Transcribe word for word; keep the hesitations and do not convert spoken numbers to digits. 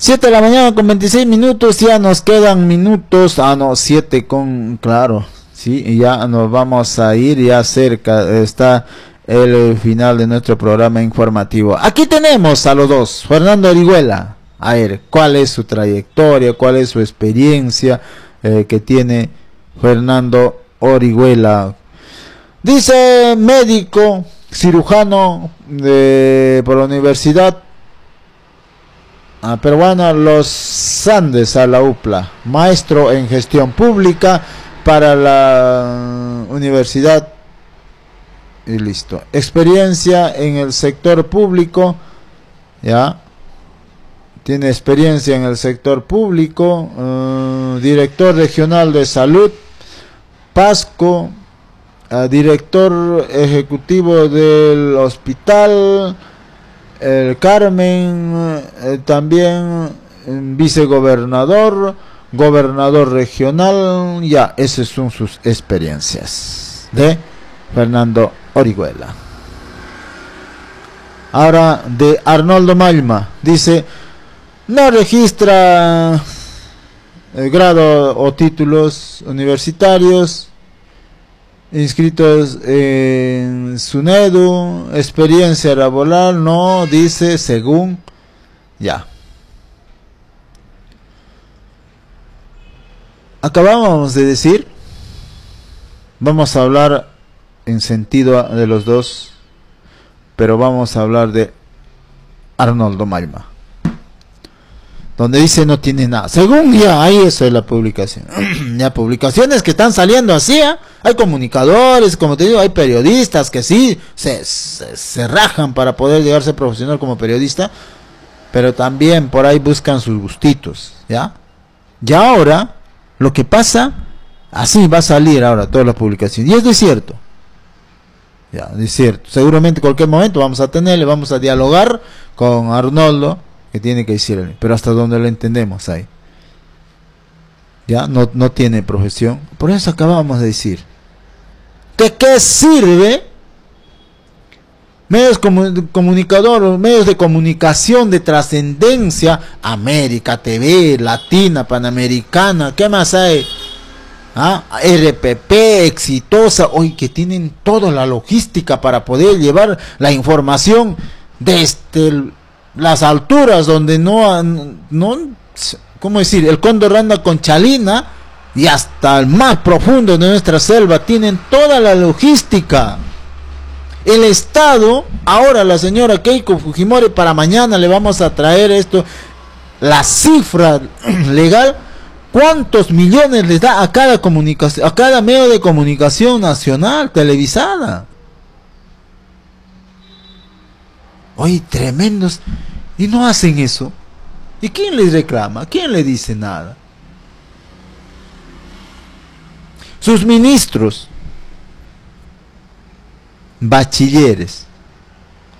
siete de la mañana con veintiséis minutos, ya nos quedan minutos, ah no, siete con, claro, sí, y ya nos vamos a ir, ya cerca está el final de nuestro programa informativo. Aquí tenemos a los dos, Fernando Orihuela, a ver, cuál es su trayectoria, cuál es su experiencia eh, que tiene Fernando Orihuela. Dice médico, cirujano de, por la Universidad Peruana Los Andes a la U P L A, maestro en gestión pública para la universidad y listo. Experiencia en el sector público, ya tiene experiencia en el sector público, uh, director regional de salud, Pasco, uh, director ejecutivo del hospital El Carmen, eh, también eh, vicegobernador, gobernador regional, ya, esas son sus experiencias de Fernando Orihuela. Ahora de Arnoldo Malma, dice, no registra eh, grado o títulos universitarios, inscritos en SUNEDU, experiencia laboral, no, dice según, ya. Acabamos de decir, vamos a hablar en sentido de los dos, pero vamos a hablar de Arnoldo Malma, donde dice no tiene nada, según ya, ahí eso es la publicación. Ya, publicaciones que están saliendo así, ¿eh? Hay comunicadores, como te digo, hay periodistas que sí se, se, se rajan para poder llegar a ser profesional como periodista, pero también por ahí buscan sus gustitos, ¿ya? Y ahora, lo que pasa, así va a salir ahora toda la publicación, y es de cierto, ya, de cierto, seguramente en cualquier momento vamos a tenerle, vamos a dialogar con Arnoldo, que tiene que decirle, pero hasta donde lo entendemos ahí, ya, no, no tiene profesión, por eso acabamos de decir, ¿de qué sirve medios comun comunicadores, medios de comunicación de trascendencia, América T V, Latina, Panamericana, qué más hay? ¿Ah? R P P, Exitosa, hoy que tienen toda la logística para poder llevar la información desde el, las alturas donde no, no, ¿cómo decir? El cóndor anda con chalina y hasta el más profundo de nuestra selva, tienen toda la logística. El Estado, ahora la señora Keiko Fujimori, para mañana le vamos a traer esto, la cifra legal, cuántos millones les da a cada comunicación, a cada medio de comunicación nacional, televisada. Oye, tremendos, y no hacen eso. ¿Y quién les reclama? ¿Quién le dice nada? Sus ministros, bachilleres,